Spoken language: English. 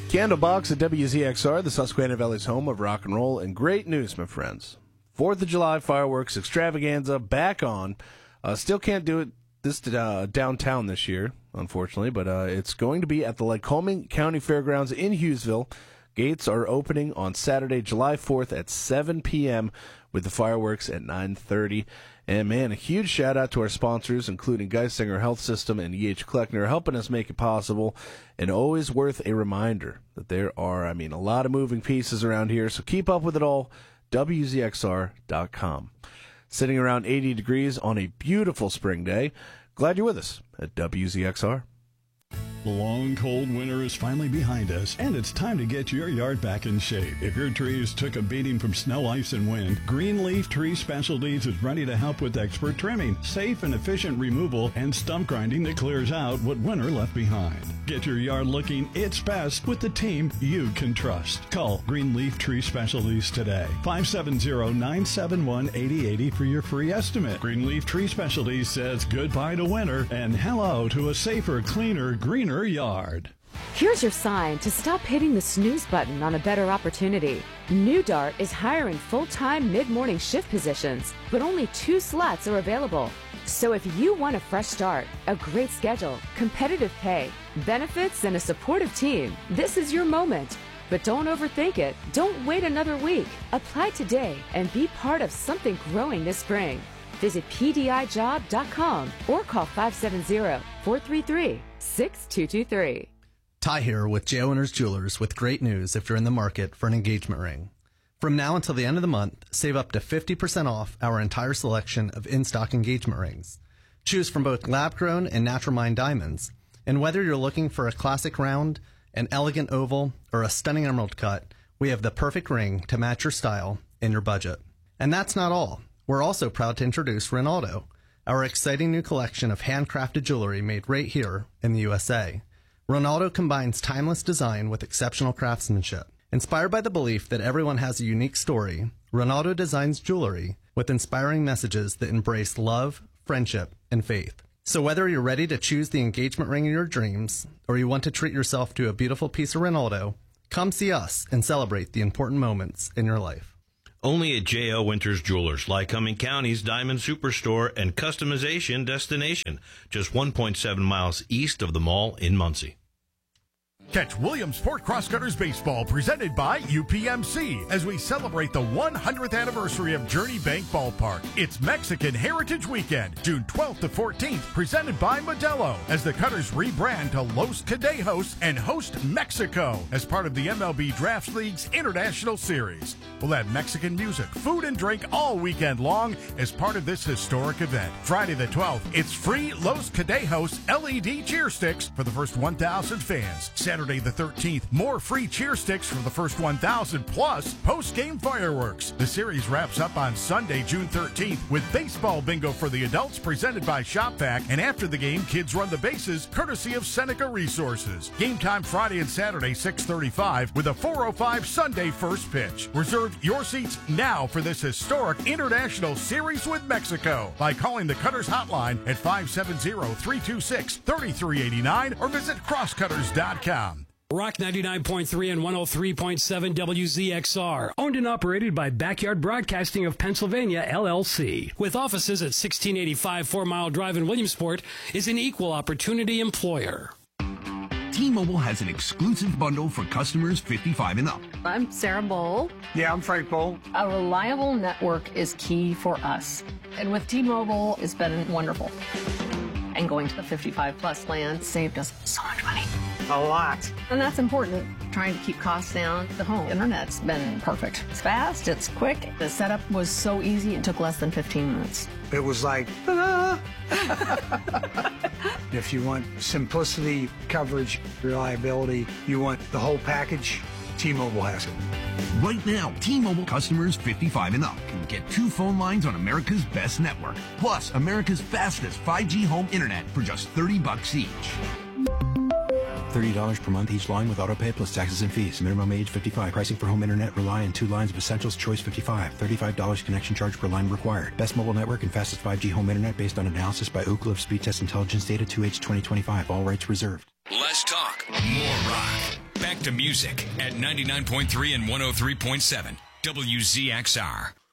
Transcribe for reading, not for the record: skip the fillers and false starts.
Candlebox at WZXR, the Susquehanna Valley's home of rock and roll and great news, my friends. 4th of July fireworks extravaganza back on. Still can't do it this downtown this year, unfortunately, but it's going to be at the Lycoming County Fairgrounds in Hughesville. Gates are opening on Saturday, July 4th at 7 p.m. with the fireworks at 9:30. And, man, a huge shout-out to our sponsors, including Geisinger Health System and E.H. Kleckner, helping us make it possible. And always worth a reminder that there are, a lot of moving pieces around here, so keep up with it all, WZXR.com. Sitting around 80 degrees on a beautiful spring day. Glad you're with us at WZXR. The long, cold winter is finally behind us, and it's time to get your yard back in shape. If your trees took a beating from snow, ice, and wind, Greenleaf Tree Specialties is ready to help with expert trimming, safe and efficient removal, and stump grinding that clears out what winter left behind. Get your yard looking its best with the team you can trust. Call Greenleaf Tree Specialties today. 570-971-8080 for your free estimate. Greenleaf Tree Specialties says goodbye to winter and hello to a safer, cleaner, greener yard. Here's your sign to stop hitting the snooze button on a better opportunity. New Dart is hiring full-time mid-morning shift positions, but only 2 slots are available. So if you want a fresh start, a great schedule, competitive pay, benefits, and a supportive team, this is your moment. But don't overthink it. Don't wait another week. Apply today and be part of something growing this spring. Visit PDIjob.com or call 570-433-6223. Ty here with J. Owners Jewelers with great news if you're in the market for an engagement ring. From now until the end of the month, save up to 50% off our entire selection of in-stock engagement rings. Choose from both lab-grown and natural mined diamonds. And whether you're looking for a classic round, an elegant oval, or a stunning emerald cut, we have the perfect ring to match your style and your budget. And that's not all. We're also proud to introduce Ronaldo, our exciting new collection of handcrafted jewelry made right here in the USA. Ronaldo combines timeless design with exceptional craftsmanship. Inspired by the belief that everyone has a unique story, Ronaldo designs jewelry with inspiring messages that embrace love, friendship, and faith. So whether you're ready to choose the engagement ring of your dreams, or you want to treat yourself to a beautiful piece of Ronaldo, come see us and celebrate the important moments in your life. Only at J.O. Winters Jewelers, Lycoming County's Diamond Superstore and customization destination, just 1.7 miles east of the mall in Muncie. Catch Williamsport Crosscutters Baseball presented by UPMC as we celebrate the 100th anniversary of Journey Bank Ballpark. It's Mexican Heritage Weekend, June 12th to 14th, presented by Modelo as the Cutters rebrand to Los Cadejos and host Mexico as part of the MLB Draft League's International Series. We'll have Mexican music, food, and drink all weekend long as part of this historic event. Friday the 12th, it's free Los Cadejos LED cheer sticks for the first 1,000 fans. Saturday the 13th, more free cheer sticks for the first 1,000 plus post-game fireworks. The series wraps up on Sunday, June 13th with baseball bingo for the adults presented by ShopVac, and after the game, kids run the bases courtesy of Seneca Resources. Game time Friday and Saturday, 6:35 with a 4:05 Sunday first pitch. Reserve your seats now for this historic international series with Mexico by calling the Cutters hotline at 570-326-3389 or visit crosscutters.com. Rock 99.3 and 103.7 WZXR, owned and operated by Backyard Broadcasting of Pennsylvania, LLC. With offices at 1685 4 Mile Drive in Williamsport, is an equal opportunity employer. T-Mobile has an exclusive bundle for customers 55 and up. I'm Sarah Bowl. Yeah, I'm Frank Bowl. A reliable network is key for us. And with T-Mobile, it's been wonderful. And going to the 55 plus plan saved us so much money. A lot. And that's important. Trying to keep costs down. The home internet's been perfect. It's fast, it's quick. The setup was so easy, it took less than 15 minutes. It was like, ah. If you want simplicity, coverage, reliability, you want the whole package, T-Mobile has it. Right now, T-Mobile customers 55 and up can get 2 phone lines on America's best network, plus America's fastest 5G home internet for just $30 each. $30 per month each line with autopay plus taxes and fees. Minimum age 55. Pricing for home internet rely on 2 lines of Essentials Choice 55. $35 connection charge per line required. Best mobile network and fastest 5G home internet based on analysis by Oak Cliff Speed Test Intelligence Data 2H 2025. All rights reserved. Less talk, more rock. Back to music at 99.3 and 103.7 WZXR.